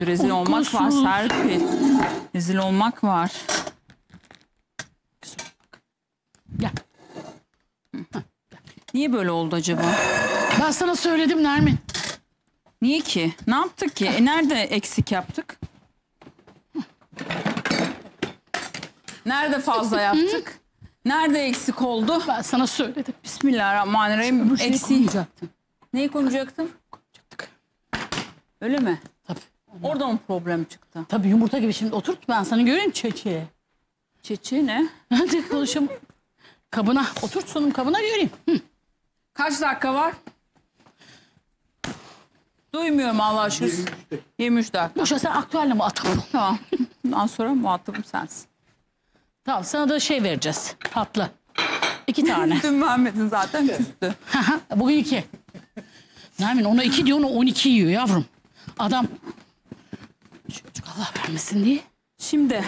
Rezil olmak var Serpil. Rezil olmak var. Gel. Niye böyle oldu acaba? Ben sana söyledim Nermin. Niye ki? Ne yaptık ki? Nerede eksik yaptık? Nerede fazla yaptık? Nerede eksik oldu? Ben sana söyledim. Bismillahirrahmanirrahim. Bu şeyi koyacaktın. Neyi koyacaktım? Öyle mi? Tabii. Orada mı problem çıktı? Tabii yumurta gibi şimdi oturt ben sana göreyim çeçeği. Çiçeği ne? Hadi konuşalım. Kabına oturt sunum kabına göreyim. Hı. Kaç dakika var? Duymuyorum Allah aşkına. 23 dakika. Boşa sen aktüelle mi atalım? Tamam. Bundan sonra muhatabım sensin. Tamam sana da şey vereceğiz. Tatlı. 2 tane. Dün vermedin zaten küstü. Bugün 2. Nermin ona 2 diyor ona 12 yiyor yavrum. Adam çocuk Allah vermesin diye. Şimdi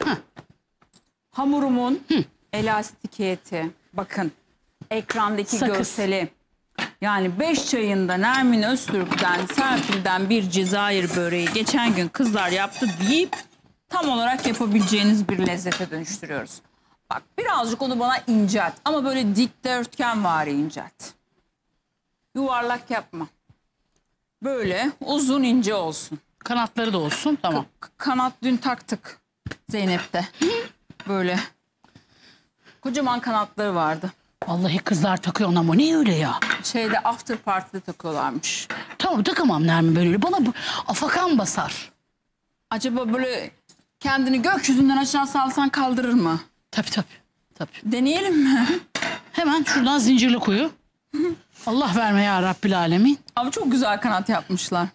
hamurumun elastikiyeti. Bakın ekrandaki Sakız. görseli. Yani 5 çayında Nermin Öztürk'ten, Serpil'den bir Cezayir böreği geçen gün kızlar yaptı deyip tam olarak yapabileceğiniz bir lezzete dönüştürüyoruz. Bak birazcık onu bana incelt ama böyle dikdörtgen var incelt. Yuvarlak yapma. Böyle uzun ince olsun. Kanatları da olsun tamam. Kanat dün taktık Zeynep'te. Böyle kocaman kanatları vardı. Vallahi kızlar takıyor ona ama ne öyle ya? Şeyde after party'de takıyorlarmış. Tamam takamam Nermin böyle. Bana bu afakan basar. Acaba böyle kendini gökyüzünden aşağı salsan kaldırır mı? Tabii. Deneyelim mi? Hemen şuradan zincirli kuyu. Allah verme ya Rabbil Alemin. Ama çok güzel kanat yapmışlar.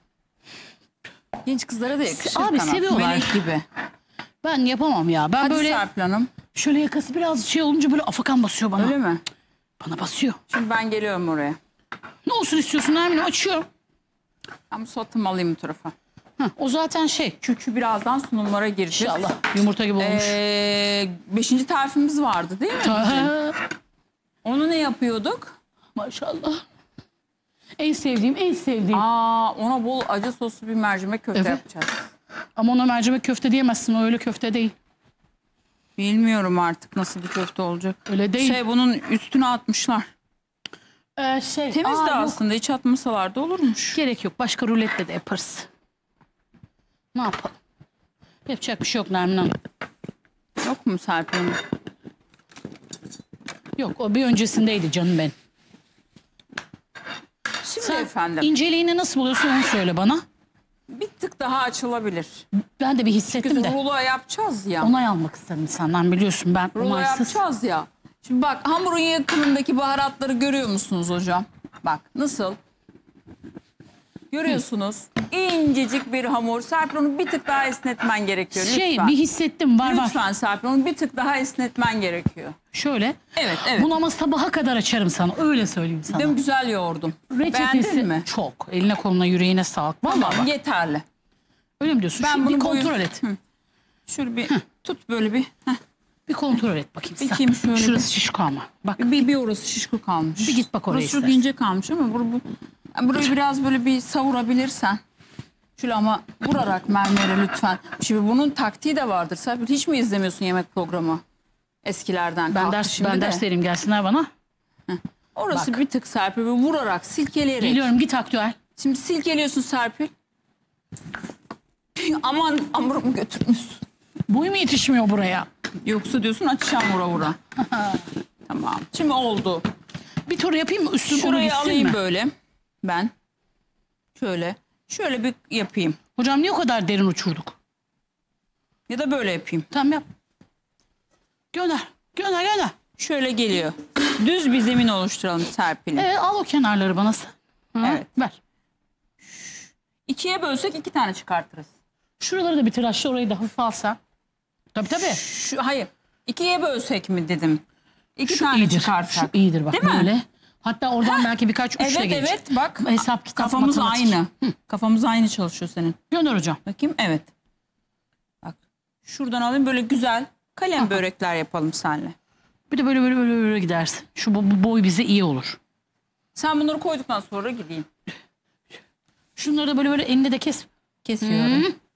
Genç kızlara da yakışır Abi kanat. seviyorlar. Melek gibi. Ben yapamam ya. Ben Hadi böyle Serpil Hanım. şöyle yakası biraz şey olunca böyle afakan basıyor bana. Öyle mi? Bana basıyor. Şimdi ben geliyorum oraya. Ne olsun istiyorsun Nermin? Açıyorum. Ben bu sotumu alayım bu tarafa. O zaten şey. Çünkü birazdan sunumlara gireceğiz. İnşallah. Yumurta gibi olmuş. 5. tarifimiz vardı değil mi? Ta- Onu ne yapıyorduk? Maşallah. En sevdiğim. Ona bol acı soslu bir mercimek köfte Evet. yapacağız. Ama ona mercimek köfte diyemezsin. O öyle köfte değil. Bilmiyorum artık nasıl bir köfte olacak. Öyle değil. Bunun üstüne atmışlar. Şey. Temiz de yok. aslında hiç atmasalar da olurmuş. Gerek yok. Başka ruletle de yaparız. Ne yapalım? Yapacak bir şey yok Nermin Hanım. Yok mu Serpil Hanım? Yok o bir öncesindeydi canım ben. Şimdi Sen efendim inceliğini nasıl buluyorsun onu söyle bana. bir tık daha açılabilir. Ben de bir hissettim Biz de. rulo yapacağız ya. Onay almak istedim senden biliyorsun ben Rulo onaysız. yapacağız ya. Şimdi bak hamurun yakınındaki baharatları görüyor musunuz hocam? Bak nasıl? Görüyorsunuz. İncecik bir hamur. Serpil onu bir tık daha esnetmen gerekiyor lütfen. Bir hissettim var. Lütfen Serpil onu bir tık daha esnetmen gerekiyor. Şöyle. Evet. Bunu ama sabaha kadar açarım sana öyle söyleyeyim sana. Değil mi? Güzel yoğurdum. Reçetesi Beğendin mi? çok. Eline koluna yüreğine sağlık. Vallahi Tamam bak. yeterli. Öyle mi diyorsun? Ben Şimdi bunu bir kontrol et. Şöyle bir tut böyle bir. Bir kontrol et bakayım sen. Bakayım şöyle Şurası şişko ama. Bak Bir orası şişko kalmış. Bir git bak oraya Burası çok istersen. ince kalmış ama burayı biraz böyle bir savurabilirsen. Şöyle ama vurarak mermere lütfen. Şimdi bunun taktiği de vardır. Serpil hiç mi izlemiyorsun yemek programı? Eskilerden ben kalktı ders şimdi ben de. ders vereyim gelsinler bana. Orası Bak. bir tık Serpil böyle vurarak silkeleyerek. Geliyorum git aktüel. Şimdi silkeliyorsun Serpil. Aman hamurumu götürmüşsün. Boyu mu yetişmiyor buraya? Yoksa diyorsun açacağım vura. Tamam. Şimdi oldu. Bir tur yapayım mı? Üstüm onu Şurayı gitsin alayım mi? böyle. Ben. Şöyle bir yapayım. Hocam niye o kadar derin uçurduk? Ya da böyle yapayım. Tamam yap. Gönder. Şöyle geliyor. Düz bir zemin oluşturalım Serpil'in. Evet al o kenarları bana sen. Evet. Ver. 2'ye bölsek 2 tane çıkartırız. Şuraları da bir tıraşla orayı da hafif alsan. Tabii. Hayır. 2'ye bölsek mi dedim. 2 Şu tane iyidir. çıkarsak. Şu iyidir bak Değil mi? böyle. Hatta oradan belki birkaç üçle Evet gelecek. evet bak. Hesap kitap Kafamız matematik. aynı. Kafamız aynı çalışıyor senin. Gönder hocam. Bakayım evet. Bak şuradan alayım böyle güzel kalem börekler yapalım seninle. Bir de böyle gidersin. Şu bu boy bize iyi olur. Sen bunları koyduktan sonra gideyim. Şunları da böyle elinde de kes. Kesiyorum.